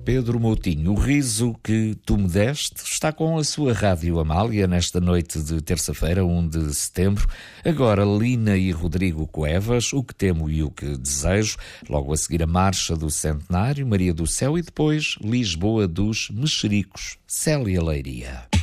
Pedro Moutinho. O riso que tu me deste está com a sua Rádio Amália nesta noite de terça-feira, 1 de setembro. Agora, Lina e Rodrigo Cuevas, O que Temo e o que Desejo. Logo a seguir, a Marcha do Centenário, Maria do Céu, e depois Lisboa dos Mexericos, Célia Leiria.